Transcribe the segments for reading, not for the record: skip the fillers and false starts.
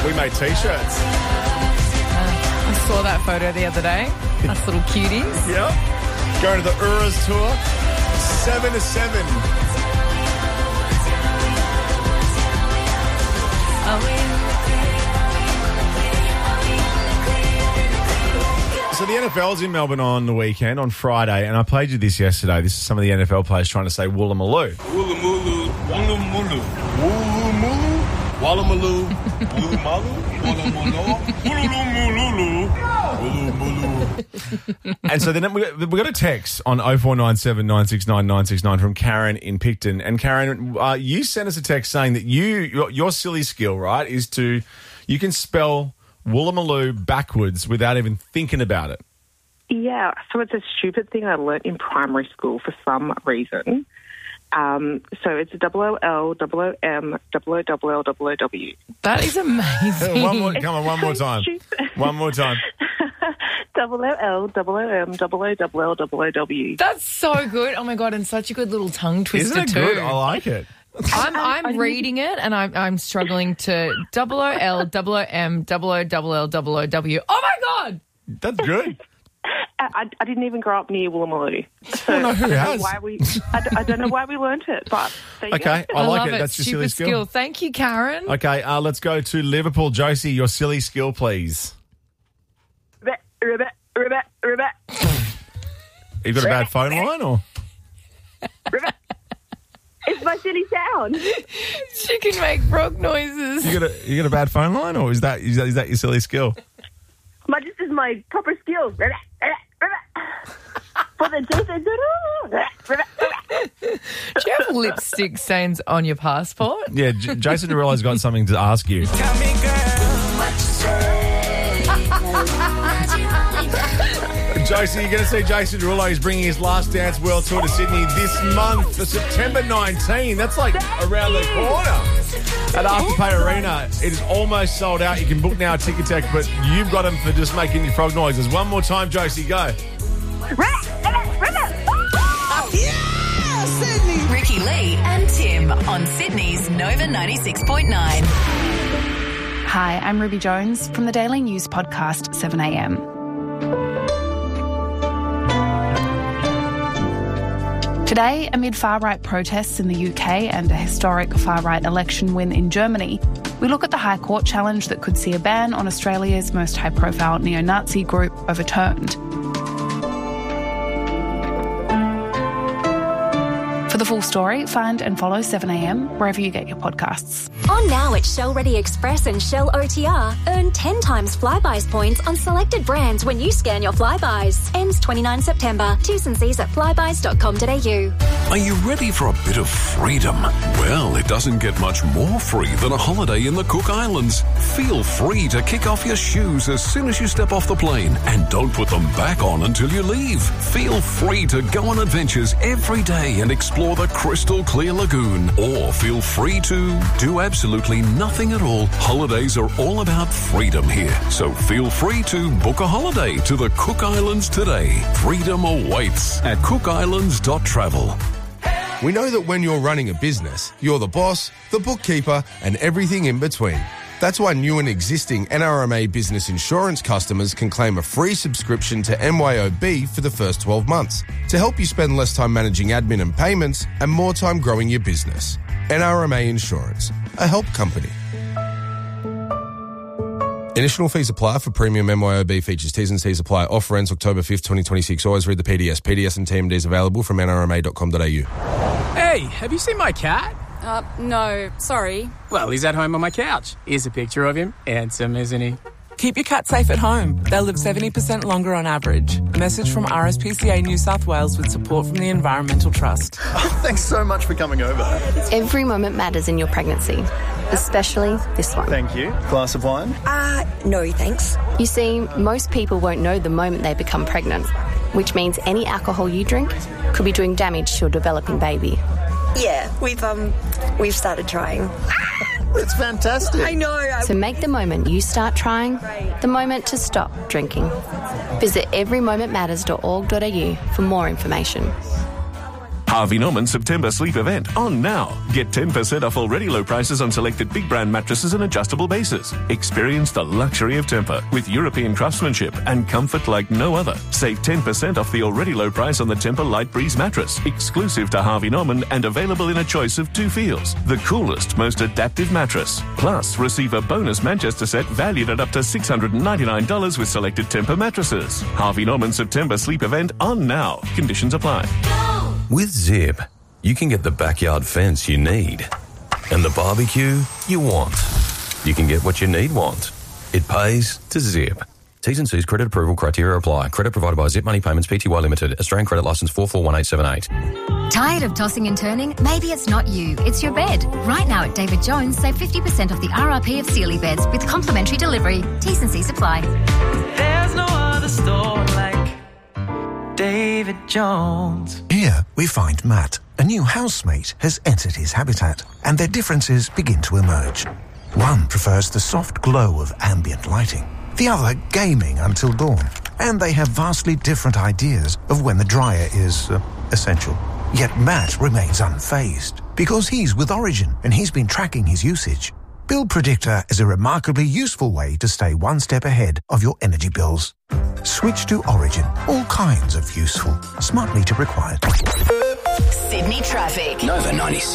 We made T-shirts. I saw that photo the other day. Us little cuties. Yep. Going to the Uras tour. 7 to 7. So the NFL's in Melbourne on the weekend, on Friday, and I played you this yesterday. This is some of the NFL players trying to say Woolloomooloo. Woolloomooloo, Woolloomooloo, Woolloomooloo, Wallamaloo, Woolloomooloo, Woolloomooloo, Woolloomooloo. And so then we got a text on 0497 969 969 from Karen in Picton. And Karen, you sent us a text saying that your silly skill, right, is you can spell Woolloomooloo backwards without even thinking about it. Yeah, so it's a stupid thing I learnt in primary school for some reason. So it's WOLOOM, That is amazing. One more time. One more time. WOLOOM, That's so good. Oh, my God, and such a good little tongue twister, Isn't it too. good? I like it. I'm reading it and I'm struggling to WOLOOM, WOLLLW. Oh, my God! That's good. I didn't even grow up near Woolloomooloo. So Oh, no, who has? I don't know why we learnt it, but there you Okay, go. I like love it. That's your silly Stupid skill. Thank you, Karen. Okay, let's go to Liverpool. Josie, your silly skill, please. Ribbit. You got a bad phone line, or? It's my silly sound. She can make frog noises. You got a bad phone line, or is that your silly skill? This is my proper skill. For the Do you have lipstick stains on your passport? Yeah, Jason Derulo's got something to ask you. Josie, you're going to see Jason Derulo. He's bringing his Last Dance World Tour to Sydney this month, for September 19. That's like around the corner. At Afterpay Arena, it is almost sold out. You can book now at Ticketek, but you've got them for just making your frog noises. One more time, Josie, go. Yeah, Sydney. Ricky Lee and Tim on Sydney's Nova 96.9. Hi, I'm Ruby Jones from the Daily News podcast 7am. Today, amid far-right protests in the UK and a historic far-right election win in Germany, we look at the High Court challenge that could see a ban on Australia's most high-profile neo-Nazi group overturned. For the full story, find and follow 7am wherever you get your podcasts. On now at Shell Ready Express and Shell OTR. Earn 10 times Flybuys points on selected brands when you scan your Flybuys. Ends 29 September. T's and C's at flybuys.com.au. Are you ready for a bit of freedom? Well, it doesn't get much more free than a holiday in the Cook Islands. Feel free to kick off your shoes as soon as you step off the plane and don't put them back on until you leave. Feel free to go on adventures every day and explore the crystal clear lagoon, or feel free to do absolutely nothing at all. Holidays are all about freedom here, so feel free to book a holiday to the Cook Islands today. Freedom awaits at cookislands.travel. We know that when you're running a business, you're the boss, the bookkeeper, and everything in between. That's why new and existing NRMA Business Insurance customers can claim a free subscription to MYOB for the first 12 months to help you spend less time managing admin and payments and more time growing your business. NRMA Insurance, a help company. Additional fees apply for premium MYOB features. T's and C's apply. Offer ends October 5th, 2026. Always read the PDS. PDS and TMDs available from nrma.com.au. Hey, have you seen my cat? No, sorry. Well, he's at home on my couch. Here's a picture of him. Handsome, isn't he? Keep your cat safe at home. They'll live 70% longer on average. A message from RSPCA New South Wales with support from the Environmental Trust. Thanks so much for coming over. Every moment matters in your pregnancy, especially this one. Thank you. Glass of wine? No, thanks. You see, most people won't know the moment they become pregnant, which means any alcohol you drink could be doing damage to your developing baby. Yeah, we've started trying. It's fantastic. I know. So make the moment you start trying the moment to stop drinking. Visit everymomentmatters.org.au for more information. Harvey Norman September sleep event on now. Get 10% off already low prices on selected big brand mattresses and adjustable bases. Experience the luxury of Tempur with European craftsmanship and comfort like no other. Save 10% off the already low price on the Tempur Light Breeze mattress, exclusive to Harvey Norman and available in a choice of 2 feels. The coolest, most adaptive mattress. Plus, receive a bonus Manchester set valued at up to $699 with selected Tempur mattresses. Harvey Norman September sleep event on now. Conditions apply. With Zip, you can get the backyard fence you need and the barbecue you want. You can get what you want. It pays to Zip. T's and C's credit approval criteria apply. Credit provided by Zip Money Payments Pty Limited. Australian credit licence 441878. Tired of tossing and turning? Maybe it's not you, it's your bed. Right now at David Jones, save 50% off the RRP of Sealy beds with complimentary delivery. T's and C's apply. There's no other store like David Jones. Here we find Matt. A new housemate has entered his habitat, and their differences begin to emerge. One prefers the soft glow of ambient lighting, the other gaming until dawn, and they have vastly different ideas of when the dryer is essential. Yet Matt remains unfazed, because he's with Origin and he's been tracking his usage. Bill Predictor is a remarkably useful way to stay one step ahead of your energy bills. Switch to Origin. All kinds of useful. Smart meter required. Sydney traffic. Nova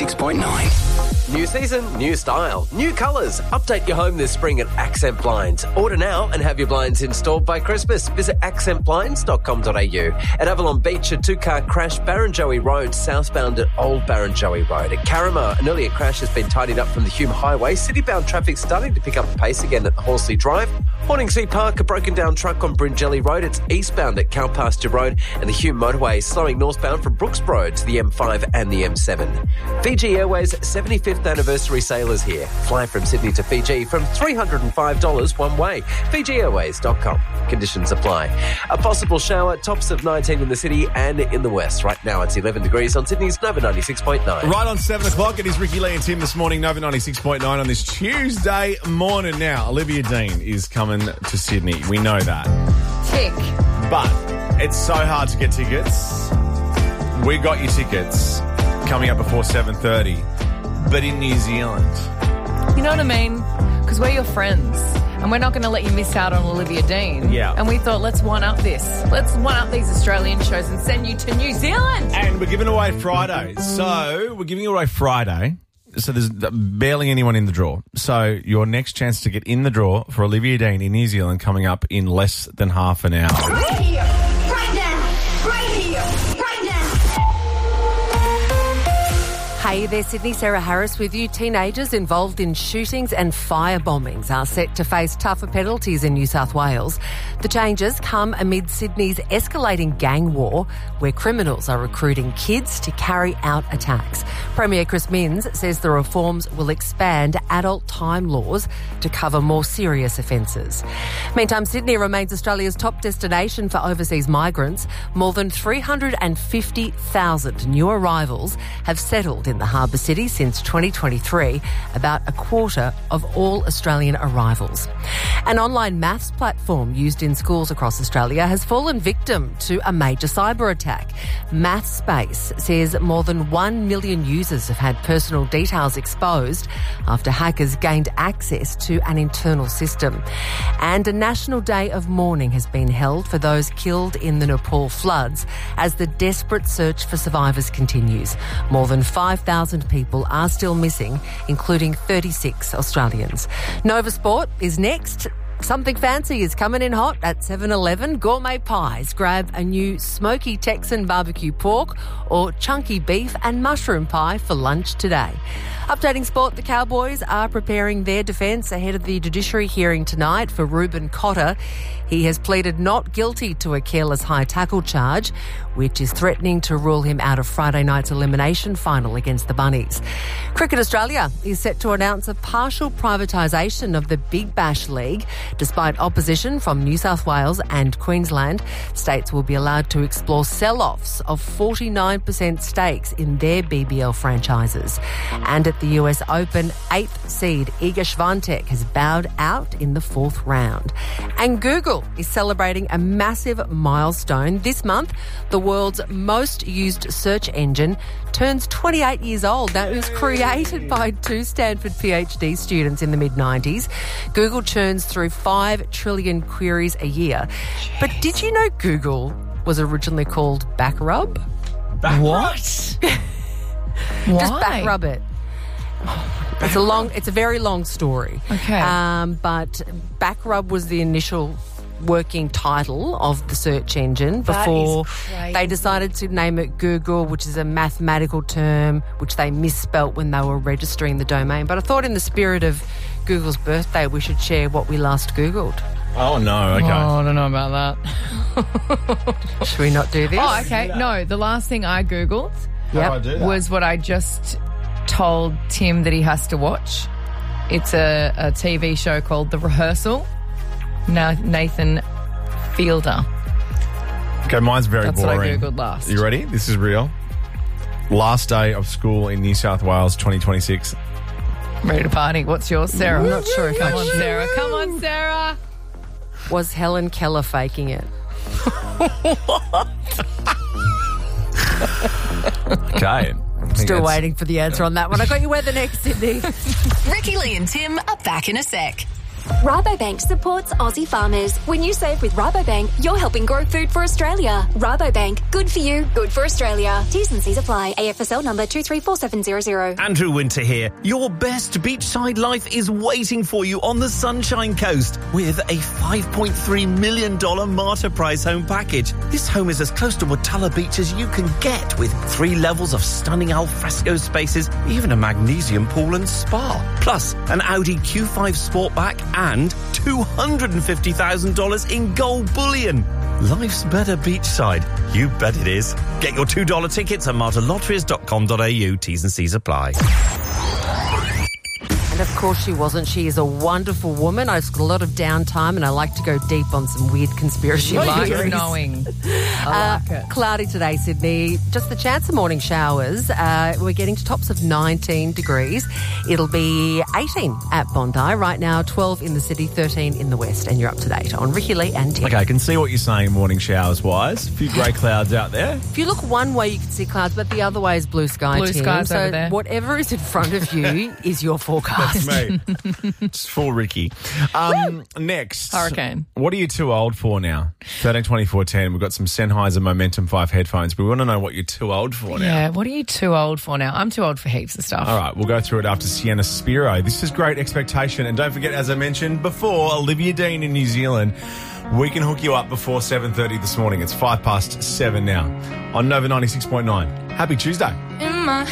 96.9. New season, new style, new colours. Update your home this spring at Accent Blinds. Order now and have your blinds installed by Christmas. Visit accentblinds.com.au. At Avalon Beach, a 2-car crash, Barrenjoey Road, southbound at Old Barrenjoey Road. At Carramar, an earlier crash has been tidied up from the Hume Highway. Citybound traffic starting to pick up the pace again at the Horsley Drive. Horningsea Park, a broken down truck on Bringelly Road. It's eastbound at Cowpasture Road, and the Hume Motorway slowing northbound from Brooks Road to the M5 and the M7. Fiji Airways 75th anniversary sailors here. Fly from Sydney to Fiji from $305 one way. FijiAirways.com. Conditions apply. A possible shower, tops of 19 in the city and in the west. Right now it's 11 degrees on Sydney's Nova 96.9. Right on 7 o'clock, it is Ricky Lee and Tim this morning, Nova 96.9 on this Tuesday morning. Now, Olivia Dean is coming to Sydney. We know that. Tick. But it's so hard to get tickets. We got your tickets coming up before 7:30, but in New Zealand. You know what I mean? Because we're your friends, and we're not going to let you miss out on Olivia Dean. Yeah. And we thought, let's one-up this. Let's one-up these Australian shows and send you to New Zealand. And we're giving away Friday. So we're giving away Friday. So there's barely anyone in the draw. So your next chance to get in the draw for Olivia Dean in New Zealand coming up in less than half an hour. Right here, right now, right here, right now. Hey there, Sydney. Sarah Harris with you. Teenagers involved in shootings and fire bombings are set to face tougher penalties in New South Wales. The changes come amid Sydney's escalating gang war, where criminals are recruiting kids to carry out attacks. Premier Chris Minns says the reforms will expand adult time laws to cover more serious offences. Meantime, Sydney remains Australia's top destination for overseas migrants. More than 350,000 new arrivals have settled in the harbour city since 2023, about a quarter of all Australian arrivals. An online maths platform used in schools across Australia has fallen victim to a major cyber attack. MathSpace says more than 1 million users have had personal details exposed after hackers gained access to an internal system. And a national day of mourning has been held for those killed in the Nepal floods as the desperate search for survivors continues. More than 5,000 people are still missing, including 36 Australians. Nova Sport is next. Something fancy is coming in hot at 7-Eleven. Gourmet pies. Grab a new smoky Texan barbecue pork or chunky beef and mushroom pie for lunch today. Updating sport, the Cowboys are preparing their defence ahead of the judiciary hearing tonight for Ruben Cotter. He has pleaded not guilty to a careless high tackle charge, which is threatening to rule him out of Friday night's elimination final against the Bunnies. Cricket Australia is set to announce a partial privatisation of the Big Bash League. Despite opposition from New South Wales and Queensland, states will be allowed to explore sell-offs of 49% stakes in their BBL franchises. And at the US Open, 8th seed Iga Swiatek has bowed out in the 4th round. And Google is celebrating a massive milestone. This month, the world's most used search engine turns 28 years old. That was created by 2 Stanford PhD students in the mid-90s. Google churns through 5 trillion queries a year. But did you know Google was originally called Backrub? What? Why? Just backrub it. It's a very long story. Okay. But Backrub was the initial working title of the search engine before they decided to name it Google, which is a mathematical term which they misspelt when they were registering the domain. But I thought in the spirit of Google's birthday, we should share what we last Googled. Oh, no. Okay. Oh, I don't know about that. Should we not do this? Oh, okay. No, the last thing I Googled was what I just told Tim that he has to watch. It's a TV show called The Rehearsal. Now Nathan Fielder. Okay, mine's very That's boring. what I Googled last. You ready? This is real. Last day of school in New South Wales, 2026. Ready to party. What's yours, Sarah? I'm not sure if Come on, Sarah. Come on, Sarah. Was Helen Keller faking it? Okay. Still waiting for the answer on that one. I got you weather next, Sydney. Ricky Lee and Tim are back in a sec. Rabobank supports Aussie farmers. When you save with Rabobank, you're helping grow food for Australia. Rabobank, good for you, good for Australia. T's and C's apply. AFSL number 234700. Andrew Winter here. Your best beachside life is waiting for you on the Sunshine Coast with a $5.3 million Marta Prize home package. This home is as close to Watala Beach as you can get, with 3 levels of stunning alfresco spaces, even a magnesium pool and spa. Plus, an Audi Q5 Sportback and $250,000 in gold bullion. Life's better beachside. You bet it is. Get your $2 tickets at martalotteries.com.au. T's and C's apply. And of course she wasn't. She is a wonderful woman. I've got a lot of downtime and I like to go deep on some weird conspiracy theories. Knowing. I like it. Cloudy today, Sydney. Just the chance of morning showers. We're getting to tops of 19 degrees. It'll be 18 at Bondi. Right now, 12 in the city, 13 in the west. And you're up to date on Ricky Lee and Tim. Okay, I can see what you're saying morning showers-wise. A few grey clouds out there. If you look one way, you can see clouds, but the other way is blue sky, Blue Tim. skies so over there. whatever is in front of you is your forecast. That's me. It's for Ricky. Next. Hurricane. What are you too old for now? 13, 24, 10. We've got some Sennheiser Momentum 5 headphones, but we want to know what you're too old for now. Yeah, what are you too old for now? I'm too old for heaps of stuff. All right, we'll go through it after Sienna Spiro. This is Great Expectation. And don't forget, as I mentioned before, Olivia Dean in New Zealand. We can hook you up before 7:30 this morning. It's 7:05 now on Nova 96.9. Happy Tuesday. In my